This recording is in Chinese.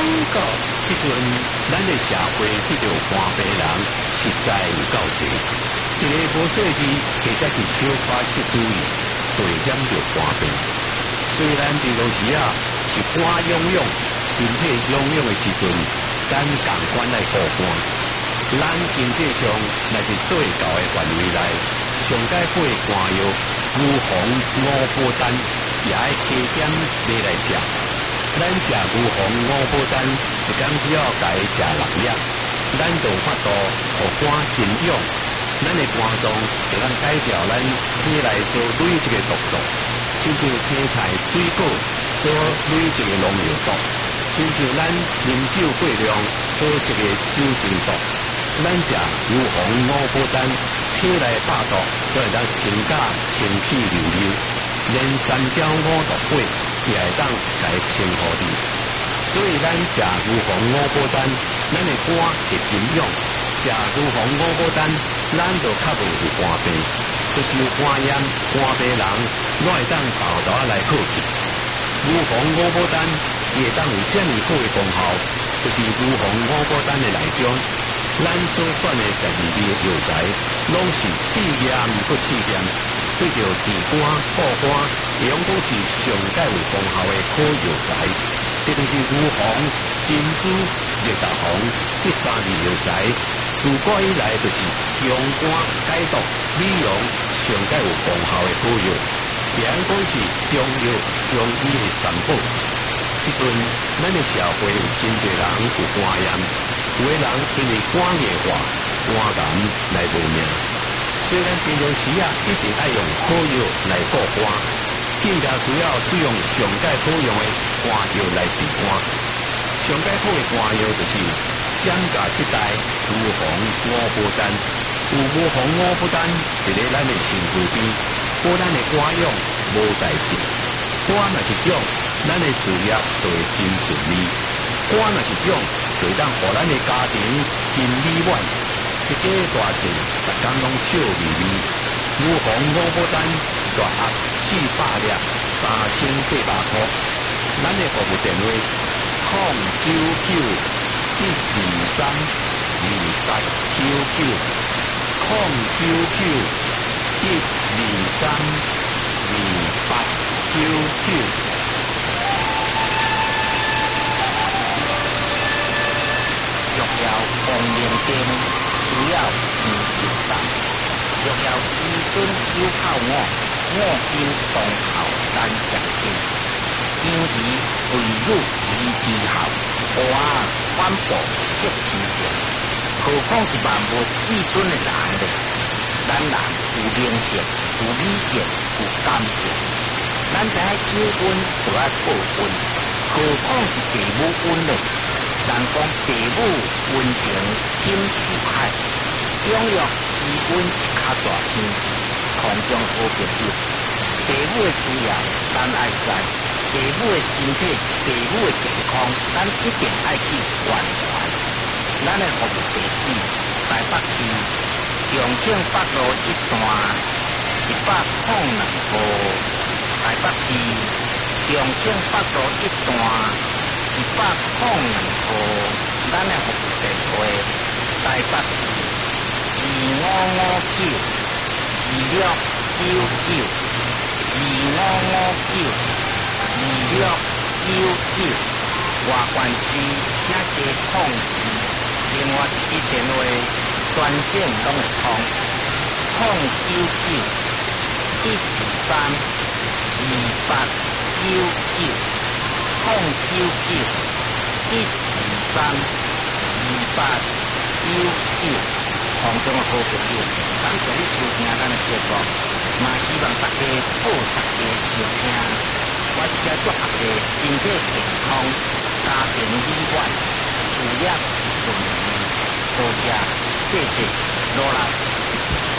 告，即阵咱的社会迄条肝病人实在有够济，一个无细致，或者是小可失注意，就会染着肝病。虽然平常时是肝痒痒、身体痒痒的时阵，咱共款来顾肝。咱经济上乃是最高的范围内，上解好的肝药，牛黄、五宝丹也爱加点买来食。咱食牛黄、五宝丹，一天只要家食6粒，咱就有法度互肝真痒。咱的肝脏会当改掉咱体内所累积的毒素，亲像青菜、水果所累积的农药毒，亲像咱饮酒过量所积的酒精毒。咱食牛黄、五宝丹，体内百毒都会当清假清气流流，连三焦五毒火也会当来清好你。所以咱食牛黄、五宝丹，咱的肝会真痒；食牛黄、五宝丹，咱就较无有肝病。就是有肝炎、肝病人，拢会当豆豆来好去。牛黄、五宝丹也会当有这么好的功效，就是牛黄、五宝丹的内中。咱所选的12味药材，拢是试验搁试验，对着治肝、固肝，两都是上界有功效的好药材。这就是牛黄、珍珠、热达黄这3味药材，自古以来就是强肝解毒、美容上界有功效的好药，也按讲是中药、中医的三宝。即阵咱的社会有真侪人有肝炎。有的人因为肝硬化、肝癌来无命。虽然平常时一定爱用好药来顾肝，更加需要使用上界好用的肝药来治肝。上界好的肝药就是giảm价7代牛黄、五宝丹。有牛黄、五宝丹伫咧咱的身躯边，保咱的肝痒无代志。肝若是痒，咱的事业就会真顺利。肝若是痒，就当互咱的家庭真美满，一家大细，逐工拢笑眯眯。牛黄、五宝丹一大盒400粒，3800块。咱的服务电话099-123-2899。药药光明灯，主要是油站。药药医生有靠我，我经当靠咱相信。因其为乳医之后，我反复识清净。何况是万物至尊的人呢？咱人有灵性，有理性，有感性。咱知影酒温就要报温，何况是地母温呢？人讲地母温情深似海，中药之温是较大天，空中好朋友。地母的需要咱爱知，地母的身体、地母的健康，咱一定爱去完全。咱的服务地址：台北市重庆北路1段102号，台北市重庆北路1段102号。咱的服务电话：台北市2559，2559，2559，外县市请加控制。另外一支电话专线拢会通，099-123-2899，099-123-2899。空中的好朋友，感谢你收听咱的节目，嘛希望大家好大家收听。我是祝大家身体健康，家庭美满，事业顺利，多谢谢谢，努力。